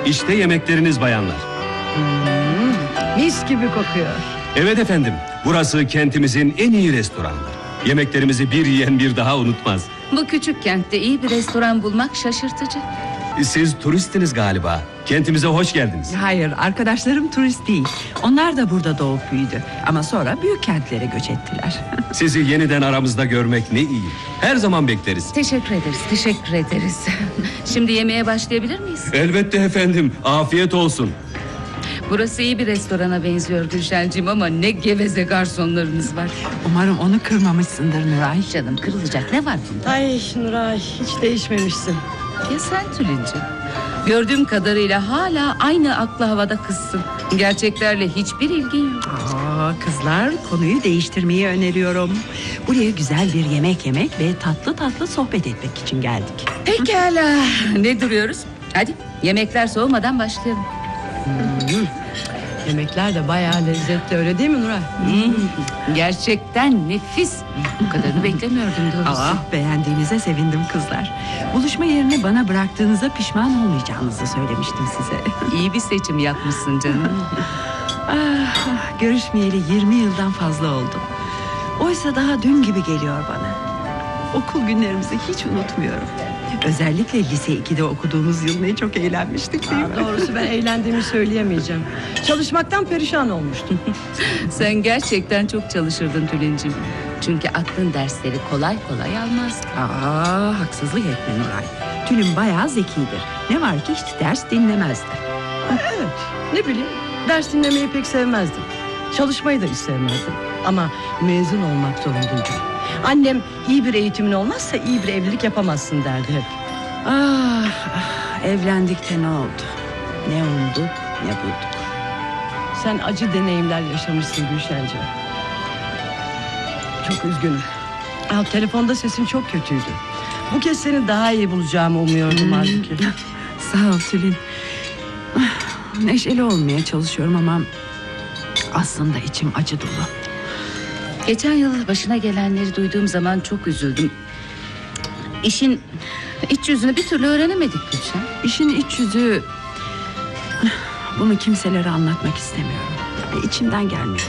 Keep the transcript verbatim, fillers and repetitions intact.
İşte yemekleriniz bayanlar. Hmm, mis gibi kokuyor. Evet efendim, burası kentimizin en iyi restoranıdır. Yemeklerimizi bir yiyen bir daha unutmaz. Bu küçük kentte iyi bir restoran bulmak şaşırtıcı. Siz turistiniz galiba. Kentimize hoş geldiniz. Hayır, arkadaşlarım turist değil. Onlar da burada doğup büyüdü. Ama sonra büyük kentlere göç ettiler. Sizi yeniden aramızda görmek ne iyi. Her zaman bekleriz. Teşekkür ederiz, teşekkür ederiz. Şimdi yemeğe başlayabilir miyiz? Elbette efendim, afiyet olsun. Burası iyi bir restorana benziyor Gülşenciğim ama ne geveze garsonlarınız var. Umarım onu kırmamışsındır Nuray. Canım, kırılacak ne var bunda? Ay Nuray, hiç değişmemişsin. Ya sen Tülin'ciğim? Gördüğüm kadarıyla hala aynı aklı havada kızsın. Gerçeklerle hiçbir ilgin yok. Aa, kızlar, konuyu değiştirmeyi öneriyorum. Buraya güzel bir yemek yemek ve tatlı tatlı sohbet etmek için geldik. Pekala, ne duruyoruz? Hadi yemekler soğumadan başlayalım. Hmm. Yemekler de bayağı lezzetli, öyle değil mi Nuray? Hmm, gerçekten nefis. Bu kadarını beklemiyordum doğrusu. Ah, beğendiğinize sevindim kızlar. Buluşma yerini bana bıraktığınızda pişman olmayacağınızı söylemiştim size. İyi bir seçim yapmışsın canım. ah, ah, görüşmeyeli yirmi yıldan fazla oldu. Oysa daha dün gibi geliyor bana. Okul günlerimizi hiç unutmuyorum. Özellikle lise ikide okuduğumuz yıl ne çok eğlenmiştik değil mi? Aa, doğrusu ben eğlendiğimi söyleyemeyeceğim. Çalışmaktan perişan olmuştum. Sen gerçekten çok çalışırdın Tülin'ciğim. Çünkü aklın dersleri kolay kolay almazdı. Aa, haksızlık etme Nuray. Tülin bayağı zekidir. Ne var ki hiç ders dinlemezdi. Evet, ne bileyim, ders dinlemeyi pek sevmezdim. Çalışmayı da hiç sevmezdim. Ama mezun olmak zorundaydım. Annem iyi bir eğitimin olmazsa iyi bir evlilik yapamazsın derdi hep. Ah, ah, evlendik de ne oldu? Ne umduk ne bulduk. Sen acı deneyimler yaşamışsın Gülşen'ciğim. Çok üzgünüm. Al, telefonda sesin çok kötüydü. Bu kez seni daha iyi bulacağımı umuyordum halbuki. Sağ ol Tülin. Ah, neşeli olmaya çalışıyorum ama aslında içim acı dolu. Geçen yıl başına gelenleri duyduğum zaman çok üzüldüm. İşin iç yüzünü bir türlü öğrenemedik Gülşen. İşin iç yüzü... Bunu kimselere anlatmak istemiyorum. İçimden gelmiyor.